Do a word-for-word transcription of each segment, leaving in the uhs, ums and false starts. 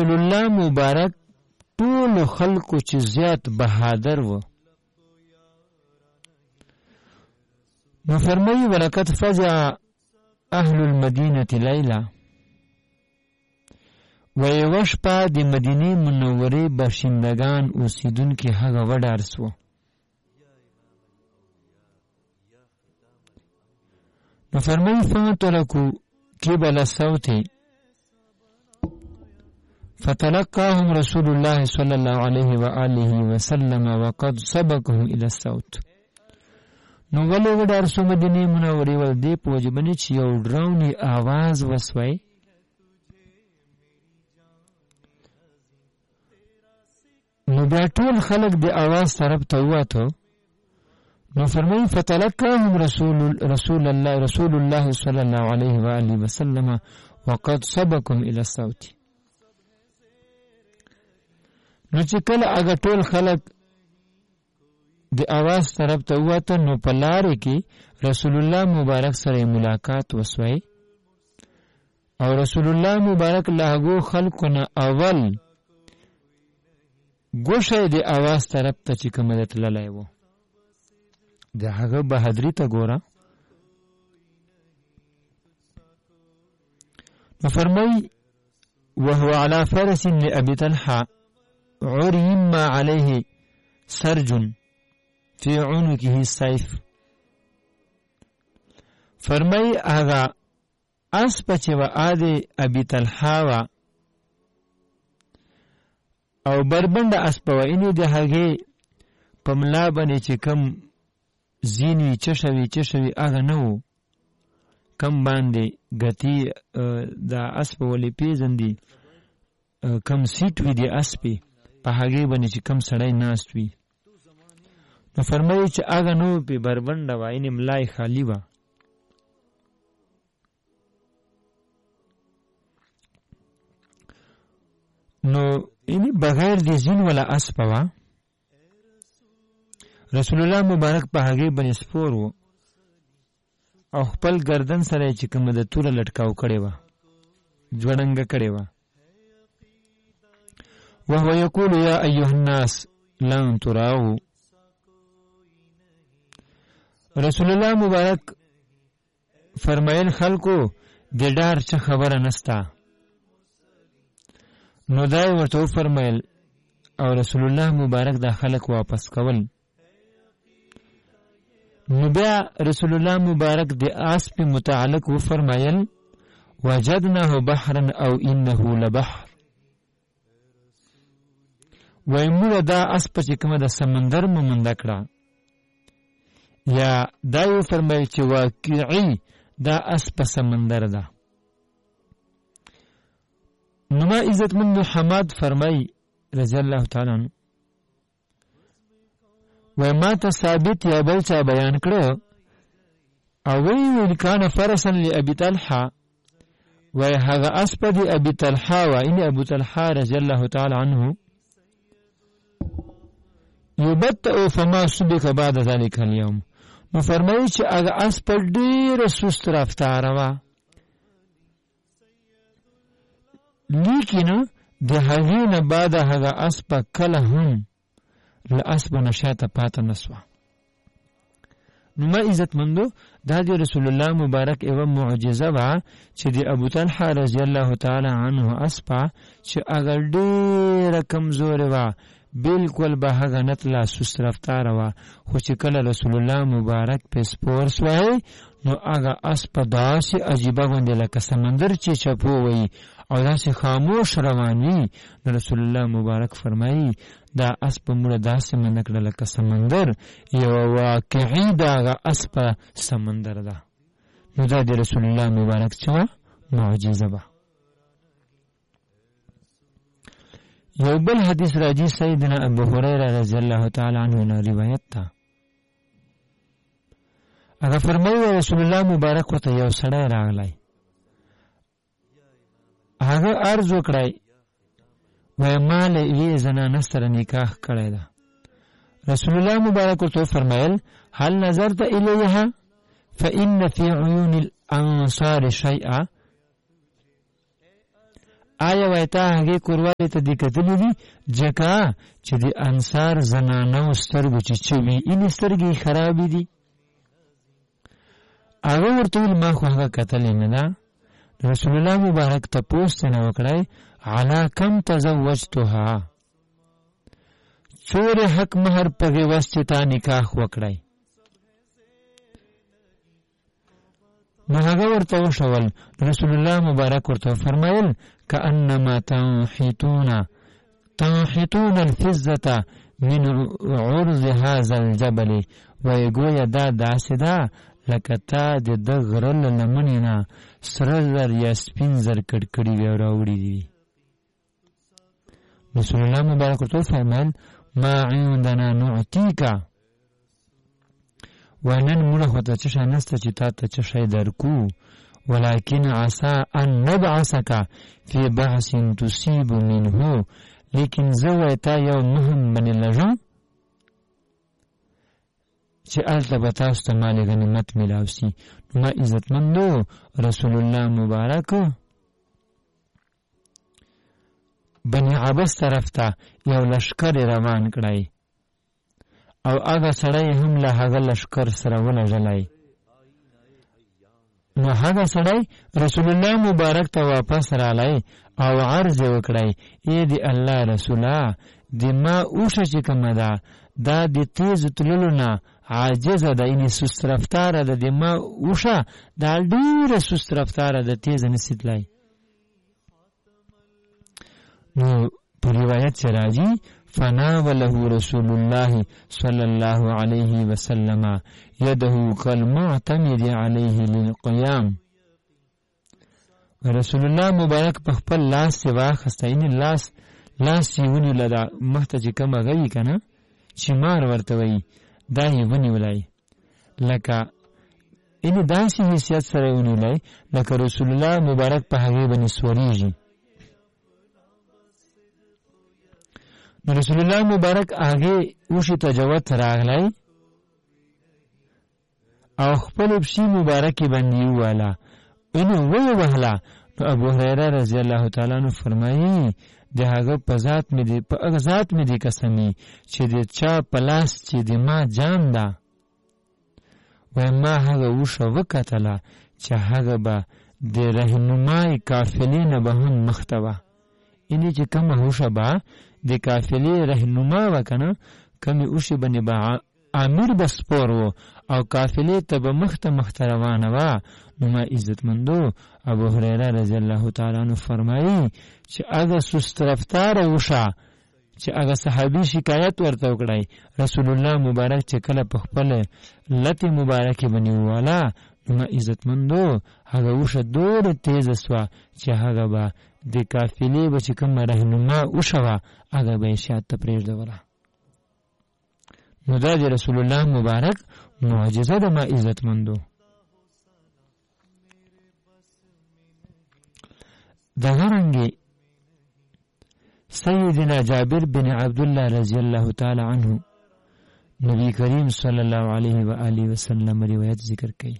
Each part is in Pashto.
رسول الله مبارک ټول خلکو چې زیات بهادر و. نو فرمایي ولقد فزع اهل المدینه لیلا، و یوه شپه د مدینې منورې باشندگان اوسیدونکي هغه وډار سوه. نو فرمایي فانطلقوا قبل الصوت فتلقاهم رسول الله صلى الله عليه وآله وسلم وقد سبقهم الى الصوت. نو ولې وډار سو مدینې منورې ول دې په وجه باندې چې یو ډراونی आवाज وسوي. نو بیا ټول خلق د आवाज طرف ته وته. نو فرمایي فتلقاهم رسول رسول الله رسول الله صلى الله عليه وآله وسلم وقد سبقهم الى الصوت. نو چې کله هغه ټول خلق د आवाज طرف ته وته نو په لارې کې رسول الله مبارک سره ملاقات وسوي او رسول الله مبارک له هغو خلقو نه اول ګوشه د आवाज طرف ته چې کومه ده تللی و. د هغه بهادري ته ګوره. نو فرمایي وهو على فرس لأبي طلحة عريم عليه سرج في عنقه السيف. فرمایي هغه اسپه چې و آد ابي طلحه و او بربنده اسپه و اینې د هغې په ملا باندې چې کم زین وي چشه وي چشه وي هغه نه و، کم باندې ګتي د اسپه ولې پېژندي کم سیټ وي د اسپې په هغې باندې چې کم سړی ناست وي. نو فرمایي چې هغه نه و پې بربنده وه، اینې ملا یې خالي وه. نو اینی بغیر د زین ولا اسپه وه. رسول الله مبارک په هغې باندې سپور و او خپل گردن سره چې کومه د توره لټکاو کړې وه، جوړنګه کړې وه. وهو یقول یا ایها الناس لن تراو. رسول الله مبارک فرمایل خلکو د ډار څه خبره نسته. نو دای ورته فرمایل او رسول الله مبارک دا خلق واپس کول. نو بیا رسول الله مبارک د آس په متعلق و فرمایل وجدناه بحرا او انه لبحر. وای موږ دا آس په چې کومه د سمندر مومنده کړه، یا دا یو فرمایل چې واقعي دا آس په سمندر ده. نما عزت مند حماد فرمای رضی الله تعالی عنہ و ما ته ثابت یا بل چا بیان کړو او وی ویل کان فرسا لابي طلحه و هذا اسبد ابي طلحه و ان ابو طلحه رضی الله تعالی عنہ یبتئ فما سبق بعد ذلك اليوم. نو فرمایي چې هغه اسپد ډېره سست رفتاره وه، لیکن د هغې نه بعد هغه اسپه کله هم له اسپه نه شاته پاته نه سوه. نو ما عزتمندو دا د رسول الله مبارک یوه معجزه وه چې د ابو طلحه رضی الله تعالی عنه اسپه چې هغه ډېره کمزورې وه، بالکل به هغه نه تله، سست رفتاره وه، خو چې کله رسول الله مبارک پې سپور سوی نو هغه اسپه داسې عجیبه غوندې لکه سمندر چې چپو وی او داسې خاموش روان وي. نو رسول الله مبارک فرمایي دا اسپه موږ داسې منه کړه لکه سمندر، یوه واقعي د هغه اسپه سمندر ده. نو دا د رسول الله مبارک څه وه؟ معجزه وه. یو بل حدیث راځي سیدنا ابو هریره رضی الله تعالی عنه نه روایت ده. هغه فرمایي رسول الله مبارک ورته یو سړی راغلی، هغه عرض وکړی وی ما له یوې زنانه سره نکاح کړی ده. رسول الله مبارک ورته فرمایل هل نظرت الیها فإن فی عیون الانصار شیئا. آیا وایتا هغه کورواله ته د کتلې دي ځکه چې د انصار زنانو سترګو چې چوي این سترګې خراب دي. هغه ورته ما خو هغه کتلې نه ده. رسول الله مبارک ته پوښتنه نه وکړای علا کم تزوجتها، څوره حق مہر په واسطه تا نکاح وکړای. نو هغه ورته وشول. رسول الله مبارک ورته فرمایل کأنما تنحتون تنحتون الفزة من عرض هذا الجبل، وی گویا دا داسې ده لکه تا د د غره له لمنې نه سره زر یا سپین زر کړکړي وی راوړي دي. رسول الله مبارک ورته فرمایل ما عندنا نعطيك، ونن موږ خو ته څه شی نسته چې تا ته څه شی درکو، ولكن عسى ان نبعثك في بعث تصيب منه، لیکن زه وایتا یو مهم باندې لږم چې هلته به تاسو ته مال غنیمت میلاو سي. نو ما عزتمندو رسول الله مبارک بني عباس طرف ته یو لشکر روان کړی او هغه سړی هم له هغه لشکر سره ولږلی. نو هغه سړی رسول الله مبارک ته واپس رالی او عرض وکړی ای دی الله رسوله د ما اوښه چې کومه ده دا د تیز تللو نه عاجزه ده، یعنې سست رفتاره ده. د ما اوښه دا ډېره سست رفتاره ده، تیزه نسي تللی. نو په روایت چې راځي فناوله رسول الله صلی الله علیه وسلم یده کالمعتمد علیه للقیام. رسول الله مبارک په خپل لاس واخسته، یعنې لاس لاس یې ونیوله، دا مخته چې کومه غوي که نه چې مار ورته وایي دا یې ونیولی، لکه یعنې داسې حیثیت سره یې ونیولی لکه رسول الله مبارک په هغې باندې سوریږي. نو رسول الله مبارک هغې اوښې ته جوت راغلی او خپل پښې مبارکې باندې یې ووهله، یعنې ویې وهله. نو ابو هریره رضی الله تعالی عنه فرمایي د هغه په ذات مې دی په هغه ذات مې دی قسمي چې د چا په لاس چې د ما جان ده، وایي ما هغه اوښه وکتله چې هغه به د رهنمای قافلې نه به هم مخته وه، یعنې چې کومه اوښه به د قافلې رهنما وه که نه، کمې اوښې باندې به امیر به سپور و او قافلې ته به مخته مخته روانه وه. نو ما عزتمندو ابو هریره رضی الله تعالی عنه فرمایي چې هغه سست رفتاره اوښه چې هغه صحابي شکایت ورته وکړی، رسول الله مبارک چې کله په خپل لتې مبارکې باندې وواله، نو ما عزتمندو هغه اوښه دومره تیزه سوه چې هغه به د قافلې به چې کومه رهنما اوښه وه هغه به یې شاته پرېږدوله. نو دا د رسول الله مبارک معجزه ده ما عزتمندو. دغه رنګې سیدنا جابر بن عبدالله رضی الله تعالی عنه نبی کریم صلی الله علیه و آله وسلم روایت ذکر کوي،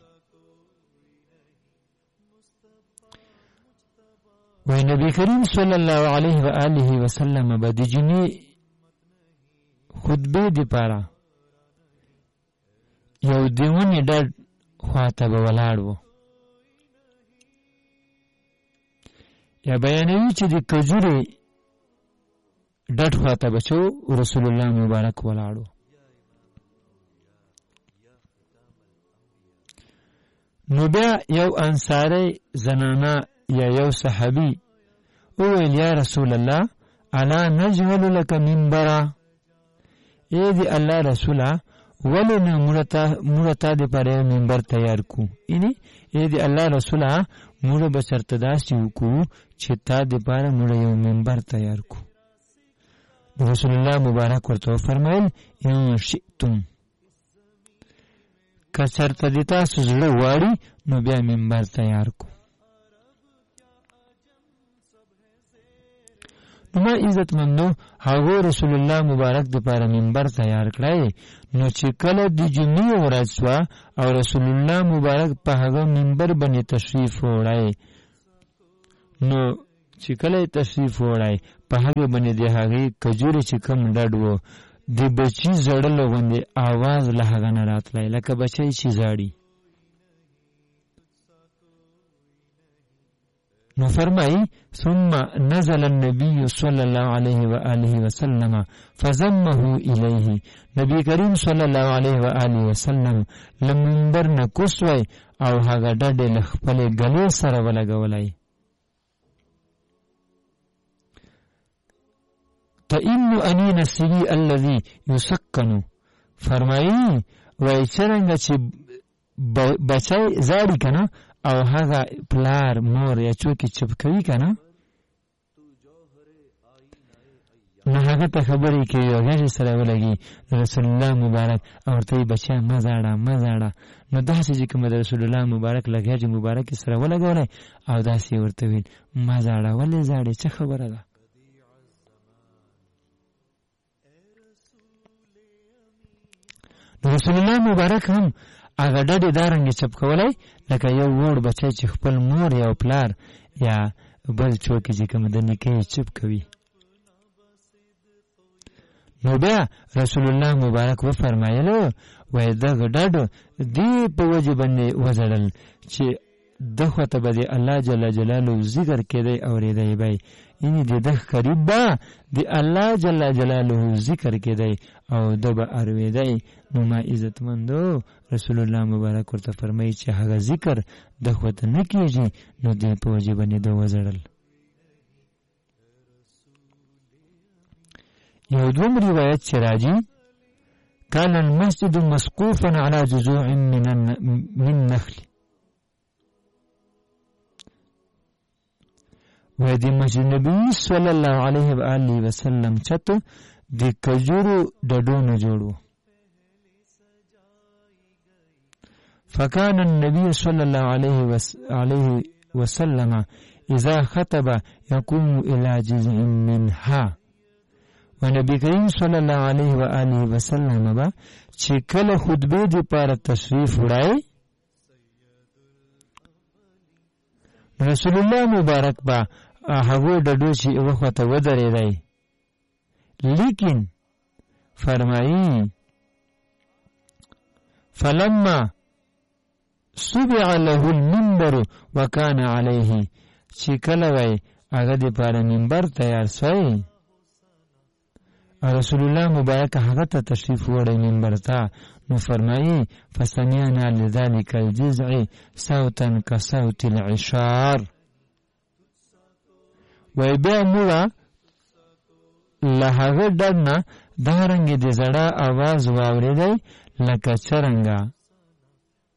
وی نبی کریم صلی الله علیه و آله وسلم به د جمعې خطبې دپاره یو د ونې ډډ خواته به ولاړ و، یا بیانوي چې د کجورې ډډ خواته به چې رسول الله مبارک ولاړ و. نو بیا یو انصاري زنانه یا یو صحابي وویل یا رسول الله الا نجعل لك منبرا، ای دی الله رسوله ولې نه موږ ته دپاره یو منبر تیار کړو، یعنې ای دی الله رسوله موږ به چېرته داسې وکړو چې تا دپاره موږ یو منبر تیار کړو. رسول الله مبارک ورته وفرمیل ان شئتم، که چېرته د تاسو زړه غواړي نو بیا منبر تیار کړو. نو ما عزتمندو هغو رسول الله مبارک دپاره منبر تیار کړی. نو چې کله د جمعې ورځ سوه او رسول الله مبارک په هغه منبر باندې تشریف وړی، نو چې کله تشریف وړای په هغه باندې د هغه کجوري چې کم ډډ وو د بچی زړل غوندې आवाज له هغه نه راتلای لکه بچی چې زاړي. نو فرمای ثم نزل النبي صلى الله عليه وآله وسلم فزمه إليه. نبی کریم صلی الله علیه و آله وسلم لمنبر نه کوسوي او هغه ډډې له خپلې ګلې سره ولګولای. تئن انین السری الذي یسکن. فرمایي وای څنګه چې بچای زاړي کنه او هغه پلار مور یا چوکي چپ کوي کنه نه هغه ته خبرې کوي او هغه سره ولګي رسول الله مبارک او ورته بچا مزاړه مزاړه نو داسې چې کوم رسول الله مبارک لګي مبارک سره ولګولای او داسې ورته ویل مزاړه ولې زاړه څه خبره ده. رسول الله مبارک هم هغه ډډې دارنګې چپ کولای لکه یو وړ بچی چې خپل مور یا پلار یا بل څوک چې کوم د نکاح چپ کوي. نو بیا رسول الله مبارک و فرمایلو وای دغه ډډ دی په وجه باندې وزړل چې دغه ته به الله جل جلاله ذکر کړي اورېدای به یعنی د دغه قریب به د الله جل جلاله ذکر کړي او د به اورېدای. نو ما عزتمندو رسول الله مبارک ورته فرمایي چې هغه ذکر دغه ته نه کیږي نو د په وجه باندې د وزړل. یو دوم روایت چې راځي کان المسجد مسقوفا على جذوع من من نخل. و د مسجد نبی صلی الله علیه و آله وسلم چت د کجورو ډډونو جوړو. فكان النبي صلى الله عليه وس عليه وسلم اذا خطب يقوم الى جزء منها. ونبی کریم صلی الله علیه و آله وسلم با چې کله خطبه دی پر تشریف وړای رسول الله مبارک با هغه ډډو چې وخت ودرېدای لیکن فرمایي فلما سبع له المنبر وكان عليه چې کله وای هغه دی پر منبر تیار شوی رسول الله مبارک هغه ته تشریف وړي منبر ته. نو فرمایي فسمعنا لذلك الجزع صوتا كصوت العشار. وای بیا موږ له هغه ډډ نه دارنګې د زړه आवाज واورېدی لکه څرنګه